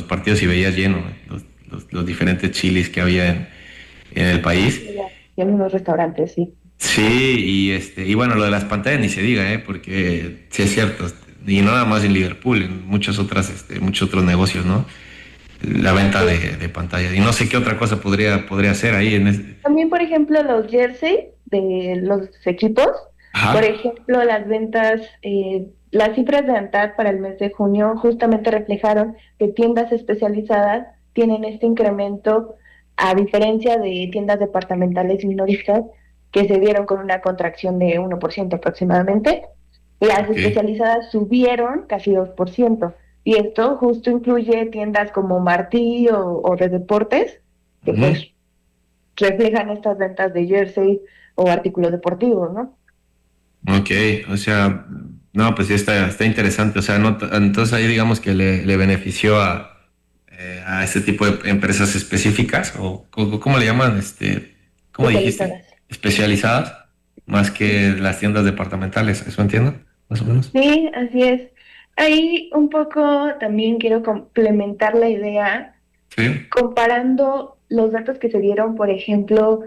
partidos y veías lleno los diferentes chilis que había en el país. Y en unos restaurantes, sí. Sí, y bueno, lo de las pantallas ni se diga, porque sí es cierto, y no nada más en Liverpool, en muchos otros negocios, ¿no? La venta Sí. de pantallas. Y no sé qué otra cosa podría hacer ahí en También, por ejemplo, los jerseys de los equipos, por Ajá, ejemplo, las ventas, las cifras de ANTAD para el mes de junio justamente reflejaron que tiendas especializadas tienen este incremento a diferencia de tiendas departamentales minoristas que se vieron con una contracción de 1% aproximadamente. Las ok. especializadas subieron casi 2%. Y esto justo incluye tiendas como Martí o de deportes, que Ujú. pues reflejan estas ventas de jersey o artículos deportivos, ¿no? Ok, o sea, no, pues sí está interesante. O sea, no, entonces ahí digamos que le benefició a este tipo de empresas específicas, o ¿cómo le llaman? ¿Cómo dijiste? Especializadas. Especializadas, más que las tiendas departamentales, ¿eso entiendo? Más o menos. Sí, así es. Ahí un poco también quiero complementar la idea Sí. comparando los datos que se dieron, por ejemplo,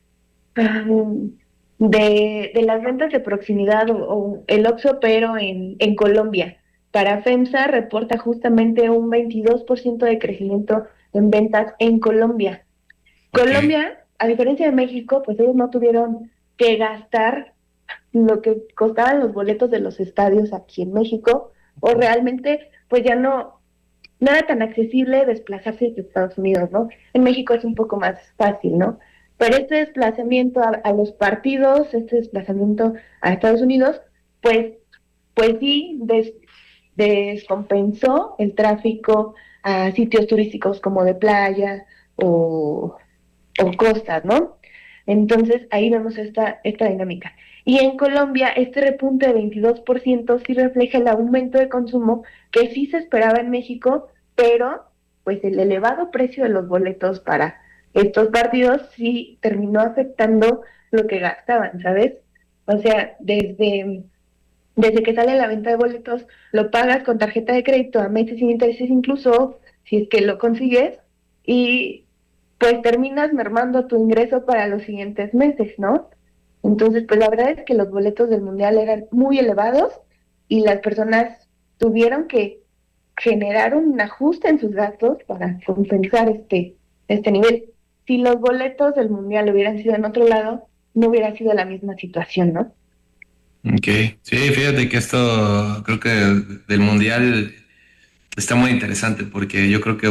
de las ventas de proximidad o el Oxxo, pero en Colombia. Para FEMSA reporta justamente un 22% de crecimiento en ventas en Colombia. Ok. Colombia, a diferencia de México, pues ellos no tuvieron que gastar lo que costaban los boletos de los estadios aquí en México, o realmente, pues ya no era tan accesible desplazarse de Estados Unidos, ¿no? En México es un poco más fácil, ¿no? Pero este desplazamiento a los partidos, este desplazamiento a Estados Unidos, pues, pues sí, descompensó el tráfico a sitios turísticos como de playa o o costas, ¿no? Entonces ahí vemos esta dinámica. Y en Colombia, este repunte de 22% sí refleja el aumento de consumo que sí se esperaba en México, pero pues el elevado precio de los boletos para estos partidos sí terminó afectando lo que gastaban, ¿sabes? O sea, desde que sale la venta de boletos, lo pagas con tarjeta de crédito a meses sin intereses incluso, si es que lo consigues, y pues terminas mermando tu ingreso para los siguientes meses, ¿no? Entonces, pues la verdad es que los boletos del mundial eran muy elevados y las personas tuvieron que generar un ajuste en sus gastos para compensar este nivel. Si los boletos del mundial hubieran sido en otro lado, no hubiera sido la misma situación, ¿no? Ok, sí, fíjate que esto creo que del mundial está muy interesante porque yo creo que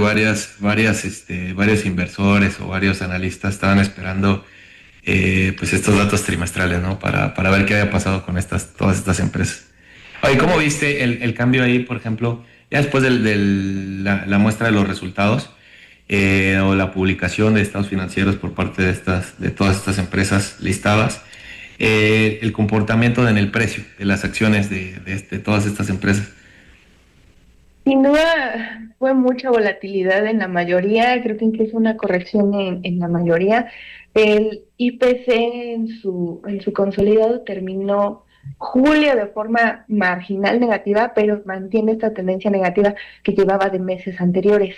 varios inversores o varios analistas estaban esperando pues estos datos trimestrales, ¿no? Para ver qué había pasado con todas estas empresas. Oye, ¿cómo Correcto. viste el cambio ahí, por ejemplo, ya después la muestra de los resultados o la publicación de estados financieros por parte de todas estas empresas listadas? El comportamiento en el precio de las acciones de todas estas empresas. Sin duda fue mucha volatilidad en la mayoría, creo que incluso una corrección en la mayoría. El IPC en su consolidado terminó julio de forma marginal negativa, pero mantiene esta tendencia negativa que llevaba de meses anteriores.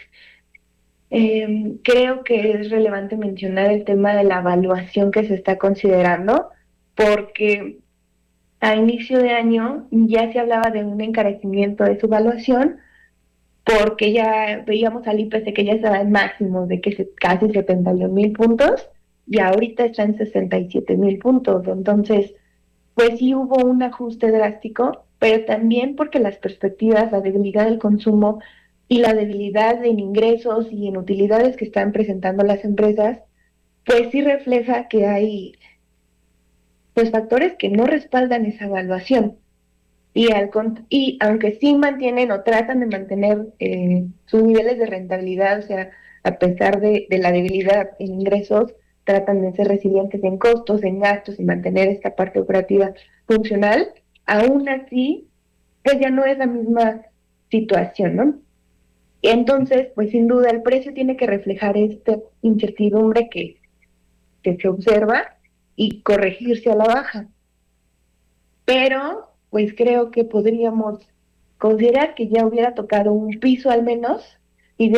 Creo que es relevante mencionar el tema de la evaluación que se está considerando, porque a inicio de año ya se hablaba de un encarecimiento de su evaluación porque ya veíamos al IPC que ya estaba en máximos de casi 71,000 puntos y ahorita está en 67,000 puntos. Entonces, pues sí hubo un ajuste drástico, pero también porque las perspectivas, la debilidad del consumo y la debilidad en ingresos y en utilidades que están presentando las empresas, pues sí refleja que hay pues factores que no respaldan esa evaluación. Y aunque sí mantienen o tratan de mantener sus niveles de rentabilidad, o sea, a pesar de la debilidad en ingresos, tratan de ser resilientes en costos, en gastos y mantener esta parte operativa funcional, aún así, pues ya no es la misma situación, ¿no? Y entonces, pues sin duda el precio tiene que reflejar esta incertidumbre que se observa y corregirse a la baja, pero pues creo que podríamos considerar que ya hubiera tocado un piso al menos